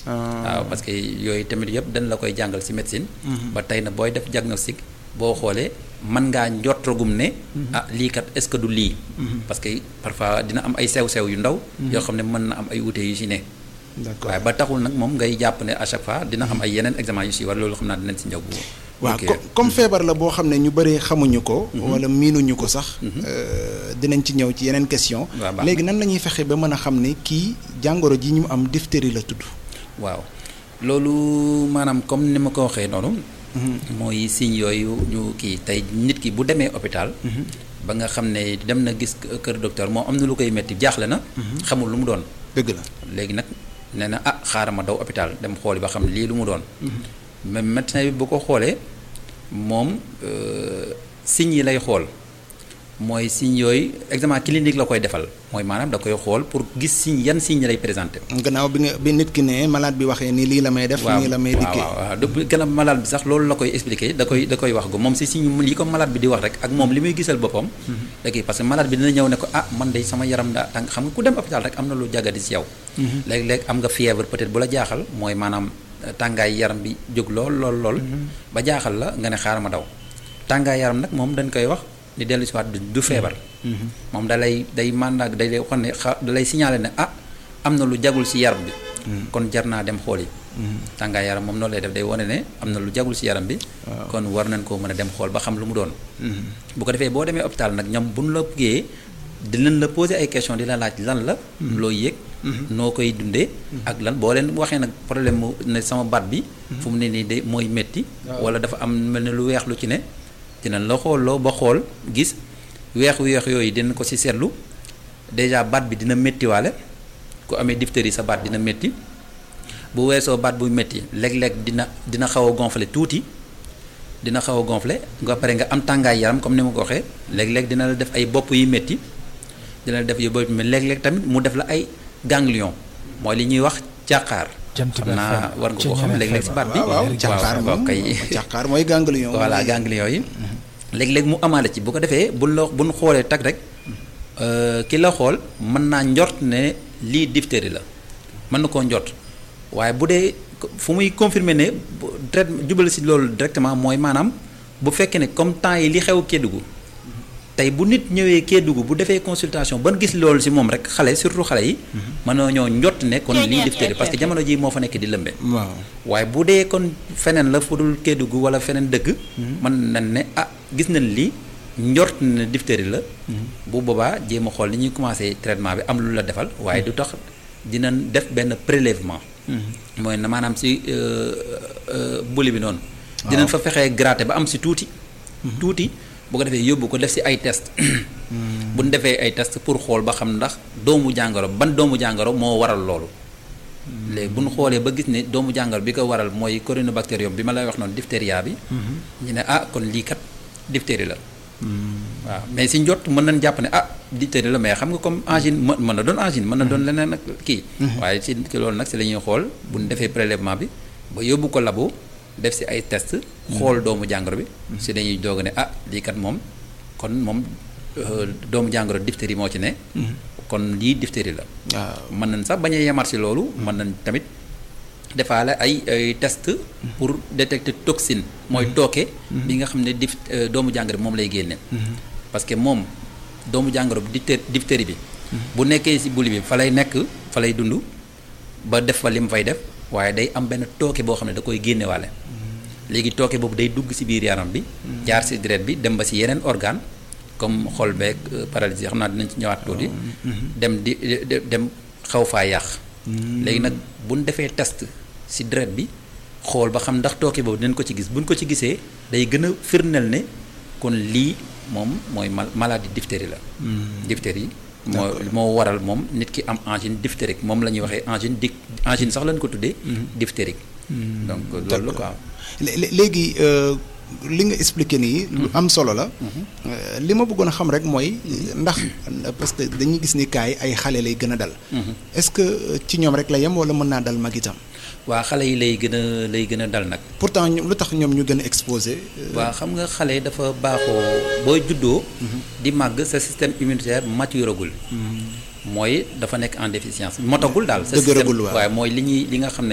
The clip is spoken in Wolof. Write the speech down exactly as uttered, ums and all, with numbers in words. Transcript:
waaw parce que yooyu tamit yëpp dañ la koy jàngal ci médecine. ba tey na booy def diagnostic boo xoolee mën ngaa njortagum ne. ah lii kat est-ce que du lii. parce que parfois dina am ay sew-sew yu ndaw. yoo xam ne mën na am ay wuute yu ci ne. d'accord waaye ba taxul nag moom ngay jàpp ne à chaque fois dina am ay yeneen examen yu ci war loolu xam naa dinañ ci ñëw bu. waaw comme feebar la boo xam ne ñu bëri xamuñu ko. wala miinuñu ko sax. dinañ ci ñëw ci yeneen question léegi nan la ñuy fexe ba mën a xam ne kii jàngoro ji ñu am diphtérie la tudd. waaw loolu maanaam comme ni ma ko waxee noonu. mooy signes yooyu ñu kii tey nit ki bu demee hôpital. ba nga xam ne dem na gis kër docteur moom am na lu koy metti jaaxle na. xamul lu mu doon. dëgg la léegi nag nee na ah xaaral ma daw hôpital dem xooli ba xam lii lu mu doon. même médecin bi bu ko xoolee moom signes yi lay xool mooy signes yooyu examen clinique la koy defal mooy maanaam da koy xool pour gis signes yan signes lay présenté. gannaaw bi nga bi nit ki ne malade bi waxee ni lii la may def. nii la may dikkee waaw waaw waaw gannaaw malade bi sax loolu la koy expliqué da koy da koy wax go moom si signe yi ko malade bi di wax rek ak moom li muy gisal boppam. da parce que malade bi dina ñëw ne ko ah man de sama yaram daa tàng xam nga ku dem hôpital rek am na lu jagadi si yow. léeg-léeg am nga fièvre peut-être bu la jaaxal mooy maanaam tàngaay yaram bi jóg lool lool lool. ba jaaxal la nga ne xaaral ma daw tàngaay yaram nag moom dañ koy wax. ni dellu si waat du feebar. moom da lay day mandat day lay wax ne xa da lay signaler ne ah am na lu jagul si yaram bi. kon jar naa dem xool yi. tàngaay yaram moom noonu lay def day wane ne am na lu jagul si yaram bi. kon war nañ koo mën a dem xool ba xam lu mu doon. bu ko defee boo demee hôpital nag ñoom bu ñu la bëggee dinañ la poser ay questions di la laaj lan la. loo yëg. noo koy dundee. ak lan boo leen waxee nag problème mu ne sama baat bi. fu mu ne nii de mooy métti. wala dafa am mel ne lu weex lu ci ne. dinañ la xooloo ba xool gis weex weex yooyu dinañ ko ci seetlu déjà baat bi dina méttiwaale ku amee diphtérie sa baat dina métti bu weesoo baat buy métti léeg-léeg dina dina xaw a gonfler tuuti dina xaw a gonfler nga pare nga am tàngaay yaram comme ni ma ko waxee léeg-léeg dina la def ay bopp yu métti dina la def yu bopp mais léeg-léeg tamit mu def la ay ganglion mooy li ñuy wax càqaar. xam naa war nga ko xam léeg-léeg si baat bi. waaw càqaar moom kay càqaar mooy ganglion. voilà ganglion yi. léeg-léeg mu amaale ci bu ko defee buñ la buñ xoolee tag rek ki la xool mën naa njort ne lii diphtérie la mën na koo njort waaye bu dee fu muy confirmer ne traite jubal si loolu directement mooy maanaam bu fekkee ne comme temps yi li xew Kédougou tey bu nit ñëwee Kédougou bu defee consultation ban gis loolu si moom rek xale surtout xale yi. mën na ñoo njott ne kon lii diphtérie parce que jamono ji moo fa nekk di lëmbe. waaw waaye bu dee kon feneen la fu dul Kédougou wala feneen dëkk. mën nañ ne ah gis nañ lii njort ne diphtérie la. bu boobaa jéem a xool ni ñuy commencé traitement bi am lu la defal waaye du tax dinañ def benn prélèvement. mooy na maanaam si buli bi noonu. dinañ fa fexee gratter ba am si tuuti. tuuti. bu ko defee yóbbu ko def ci ay test bu ñu defee ay test pour xool ba xam ndax doomu jàngoro ban doomu jàngoro moo waral loolu léegi bu ñu xoolee ba gis ne doomu jàngoro bi ko waral mooy corynebacterium bi ma lay wax noonu diphtéria bi ñu ne ah kon lii kat diphtérie la waaw mais ci njot mën nañ jàpp ne ah diphtérie la mais xam nga comme angine mën na doon angine mën na doon leneen ak kii waaye ci ci loolu nag ci la ñuy xool bu ñu defee prélèvement bi ba yóbbu ko labo def ci ay test xool doomu jàngoro bi ci dañuy doog ne ah lii kat moom kon moom doomu jàngoro diphtérie moo ci ne kon lii diphtérie la waaw mën nañ sax bañ a yemar ci loolu mën nañ tamit defaale ay ay test pour détecter toxine mooy tooke bi nga xam ne dif doomu jàngoro bi moom lay génne parce que moom doomu jàngoro bi diphtérie bi bu nekkee ci buli bi fa lay nekk fa lay dund ba def fa li mu fay def waaye day am benn tooke boo xam ne da koy génnewaale léegi tooke boobu day dugg ci biir yaram bi jaar ci deret bi dem ba ci yeneen organe comme xol beeg paralysie xam naa dinañ ci ñëwaat tuuti dem di dem xaw faa yàq léegi nag bu ñu defee test ci deret bi xool ba xam ndax tooke boobu dinañ ko ci gis bu ñu ko ci gisee day gën a firndeel ne kon lii moom mooy maladie diphtérie la diphtérie moo moo waral moom nit ki am angine diphtérique moom la ñuy waxee angine di angine sax lañ ko tuddee diphtérique donc loolu la quoi léegi li nga expliqué nii lu am solo la li ma bëggoon a xam rek mooy ndax parce que dañuy gis ni kaay ay xale lay gën a dal est-ce que ci ñoom rek la yem wala mën naa dal mag itam waa xale yi lay gën a lay gën a dal nag pourtant lu tax ñoom ñu gën a exposé waa xam nga xale dafa baaxoo booy juddoo di màgg sa système immunitaire maturagul mooy dafa nekk en déficience motagul daal sa système waaye mooy li ñuy li nga xam ne